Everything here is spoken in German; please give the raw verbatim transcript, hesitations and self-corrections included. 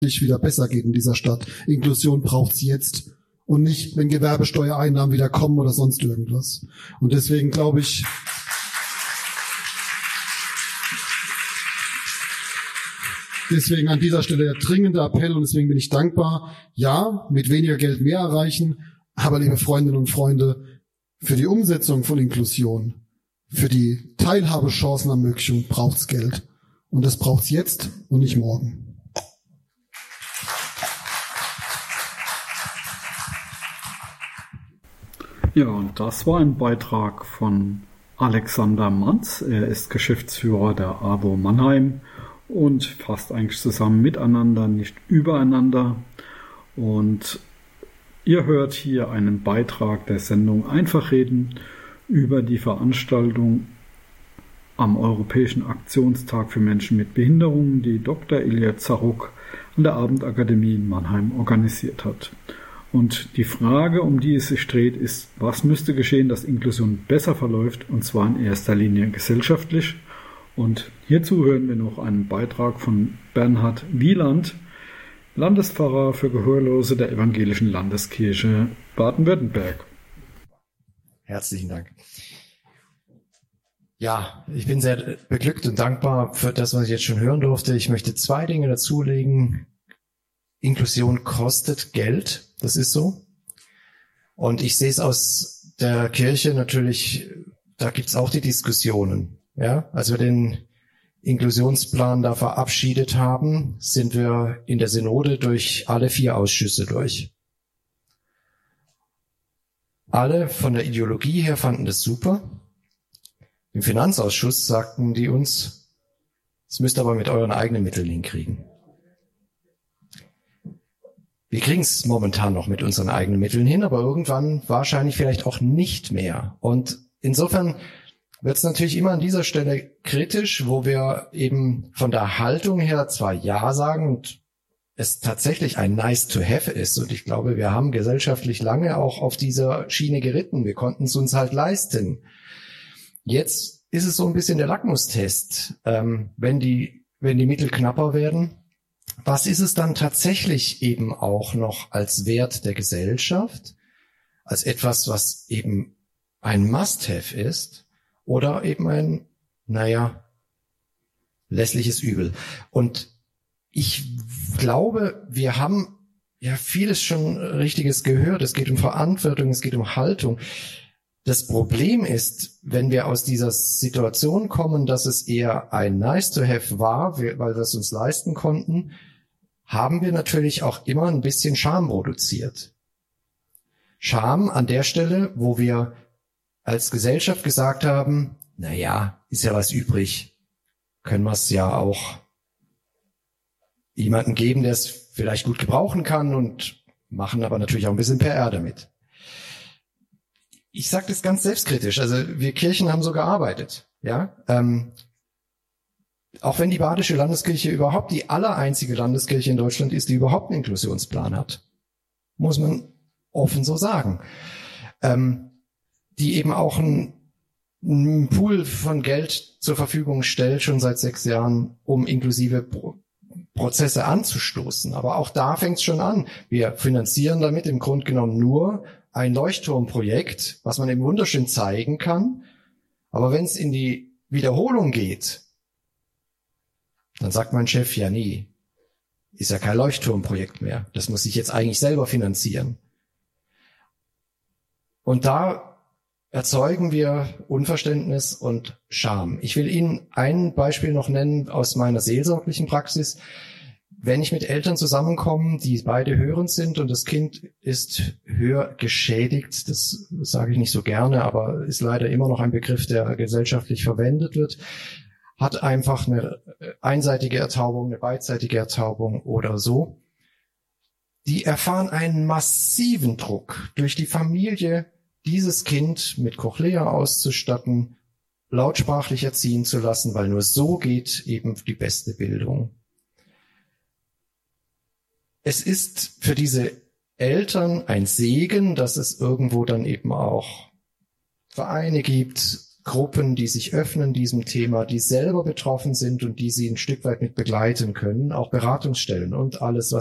wieder besser geht in dieser Stadt. Inklusion braucht's jetzt und nicht, wenn Gewerbesteuereinnahmen wieder kommen oder sonst irgendwas. Und deswegen glaube ich, deswegen an dieser Stelle der dringende Appell und deswegen bin ich dankbar. Ja, mit weniger Geld mehr erreichen, aber liebe Freundinnen und Freunde, für die Umsetzung von Inklusion, für die Teilhabechancenermöglichung braucht's Geld. Und das braucht's jetzt und nicht morgen. Ja, und das war ein Beitrag von Alexander Manz. Er ist Geschäftsführer der A W O Mannheim und fasst eigentlich zusammen miteinander, nicht übereinander. Und ihr hört hier einen Beitrag der Sendung Einfach reden über die Veranstaltung am Europäischen Aktionstag für Menschen mit Behinderungen, die Doktor Ilya Zaruk an der Abendakademie in Mannheim organisiert hat. Und die Frage, um die es sich dreht, ist, was müsste geschehen, dass Inklusion besser verläuft, und zwar in erster Linie gesellschaftlich. Und hierzu hören wir noch einen Beitrag von Bernhard Wieland, Landespfarrer für Gehörlose der Evangelischen Landeskirche Baden-Württemberg. Herzlichen Dank. Ja, ich bin sehr beglückt und dankbar für das, was ich jetzt schon hören durfte. Ich möchte zwei Dinge dazulegen. Inklusion kostet Geld, das ist so. Und ich sehe es aus der Kirche natürlich, da gibt's auch die Diskussionen. Ja, als wir den Inklusionsplan da verabschiedet haben, sind wir in der Synode durch alle vier Ausschüsse durch. Alle von der Ideologie her fanden das super. Im Finanzausschuss sagten die uns, das müsst ihr aber mit euren eigenen Mitteln hinkriegen. Wir kriegen es momentan noch mit unseren eigenen Mitteln hin, aber irgendwann wahrscheinlich vielleicht auch nicht mehr. Und insofern wird es natürlich immer an dieser Stelle kritisch, wo wir eben von der Haltung her zwar Ja sagen und es tatsächlich ein nice to have ist. Und ich glaube, wir haben gesellschaftlich lange auch auf dieser Schiene geritten. Wir konnten es uns halt leisten. Jetzt ist es so ein bisschen der Lackmustest. Ähm, wenn die, wenn die Mittel knapper werden, was ist es dann tatsächlich eben auch noch als Wert der Gesellschaft, als etwas, was eben ein Must-have ist oder eben ein, naja, lässliches Übel? Und ich glaube, wir haben ja vieles schon Richtiges gehört. Es geht um Verantwortung, es geht um Haltung. Das Problem ist, wenn wir aus dieser Situation kommen, dass es eher ein Nice-to-have war, weil wir es uns leisten konnten, haben wir natürlich auch immer ein bisschen Scham produziert. Scham an der Stelle, wo wir als Gesellschaft gesagt haben, na ja, ist ja was übrig, können wir es ja auch jemanden geben, der es vielleicht gut gebrauchen kann, und machen aber natürlich auch ein bisschen P R damit. Ich sage das ganz selbstkritisch, also wir Kirchen haben so gearbeitet, ja, ähm, auch wenn die Badische Landeskirche überhaupt die allereinzige Landeskirche in Deutschland ist, die überhaupt einen Inklusionsplan hat, muss man offen so sagen, ähm, die eben auch einen, einen Pool von Geld zur Verfügung stellt, schon seit sechs Jahren, um inklusive Pro- Prozesse anzustoßen. Aber auch da fängt es schon an. Wir finanzieren damit im Grunde genommen nur ein Leuchtturmprojekt, was man eben wunderschön zeigen kann. Aber wenn es in die Wiederholung geht, dann sagt mein Chef, ja nie, ist ja kein Leuchtturmprojekt mehr. Das muss ich jetzt eigentlich selber finanzieren. Und da erzeugen wir Unverständnis und Scham. Ich will Ihnen ein Beispiel noch nennen aus meiner seelsorglichen Praxis. Wenn ich mit Eltern zusammenkomme, die beide hörend sind und das Kind ist hörgeschädigt, das sage ich nicht so gerne, aber ist leider immer noch ein Begriff, der gesellschaftlich verwendet wird, hat einfach eine einseitige Ertaubung, eine beidseitige Ertaubung oder so. Die erfahren einen massiven Druck durch die Familie, dieses Kind mit Cochlea auszustatten, lautsprachlich erziehen zu lassen, weil nur so geht eben die beste Bildung. Es ist für diese Eltern ein Segen, dass es irgendwo dann eben auch Vereine gibt, Gruppen, die sich öffnen diesem Thema, die selber betroffen sind und die sie ein Stück weit mit begleiten können, auch Beratungsstellen und alles, was